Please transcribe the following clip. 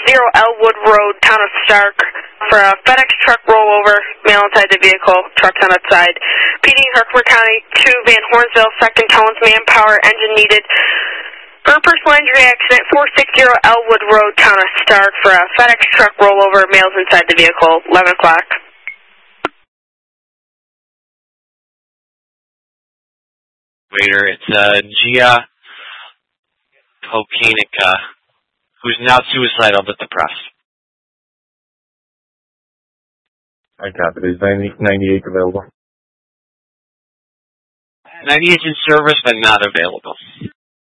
Elwood Road, Town of Stark, for a FedEx truck rollover, male inside the vehicle, truck's on its side. PD Herkimer County 2, Van Hornsville, second tones, manpower, engine needed. For a personal injury accident, 460 Elwood Road, Town of Stark, for a FedEx truck rollover, males inside the vehicle, 11 o'clock. Waiter, it's Gia Kokanika, who's now suicidal but depressed. I copy. Is 98 available? 98's in service but not available.